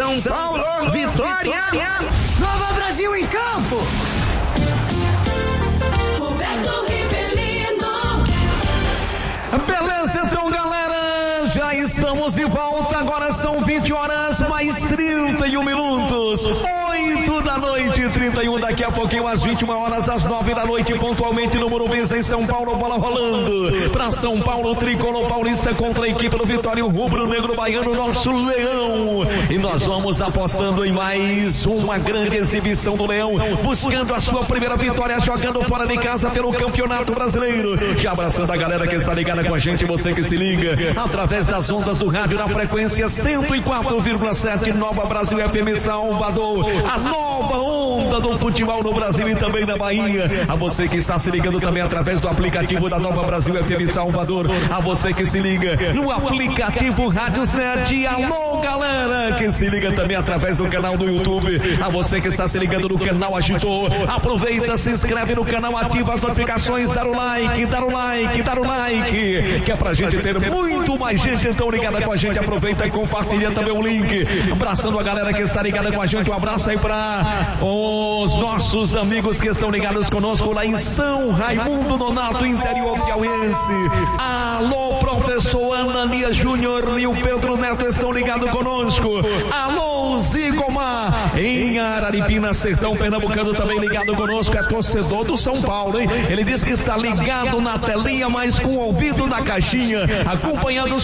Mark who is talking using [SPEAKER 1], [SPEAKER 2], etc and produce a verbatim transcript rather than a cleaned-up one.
[SPEAKER 1] São Paulo, Vitória.
[SPEAKER 2] Nova Brasil em campo.
[SPEAKER 3] Roberto Rivelino.
[SPEAKER 4] Beleza, então, galera, já estamos de volta. Agora são vinte horas mais trinta e um minutos. oito da noite, trinta e um. Daqui a pouquinho, às vinte e uma horas, às nove da noite, pontualmente no Morumbi, em São Paulo, bola rolando. Pra São Paulo, tricolor paulista contra a equipe do Vitória, o rubro-negro baiano, nosso Leão. E nós vamos apostando em mais uma grande exibição do Leão, buscando a sua primeira vitória, jogando fora de casa pelo Campeonato Brasileiro. Já abraçando a galera que está ligada com a gente, você que se liga através das ondas do rádio na frequência cento e quatro vírgula sete, Nova Brasil F M Salvador, a nova onda do futebol no Brasil e também na Bahia. A você que está se ligando também através do aplicativo da Nova Brasil F M Salvador, a você que se liga no aplicativo Rádios Net. Alô, galera que se liga também através do canal do YouTube, a você que está se ligando no canal Agitou, aproveita, se inscreve no canal, ativa as notificações, dá o like, dá o like, dá o like, que é pra gente ter muito mais gente então ligada com a gente. Aproveita e compartilha também o link. Abraçando a galera que está ligada com a gente, um abraço aí para os nossos amigos que estão ligados conosco lá em São Raimundo Nonato, interior piauiense. Alô, professor Anania Júnior e o Pedro Neto estão ligados conosco. Alô, Zigomar em Araripina, Sertão Pernambucano, também ligado conosco. É torcedor do São Paulo, hein? Ele diz que está ligado na telinha, mas com o ouvido na caixinha, acompanhando os